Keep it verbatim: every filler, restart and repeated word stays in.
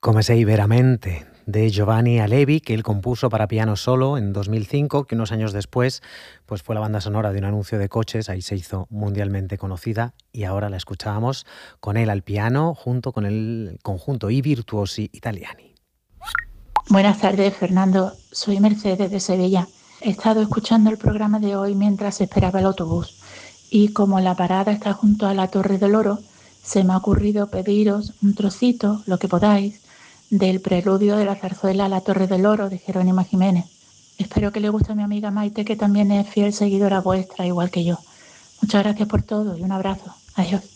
Come sei veramente, de Giovanni Alevi, que él compuso para piano solo en dos mil cinco, que unos años después pues fue la banda sonora de un anuncio de coches, ahí se hizo mundialmente conocida y ahora la escuchábamos con él al piano junto con el conjunto I Virtuosi Italiani. Buenas tardes, Fernando. Soy Mercedes de Sevilla. He estado escuchando el programa de hoy mientras esperaba el autobús y como la parada está junto a la Torre del Oro, se me ha ocurrido pediros un trocito, lo que podáis, del preludio de la zarzuela La Torre del Oro de Jerónimo Jiménez. Espero que le guste a mi amiga Maite, que también es fiel seguidora vuestra, igual que yo. Muchas gracias por todo y un abrazo. Adiós.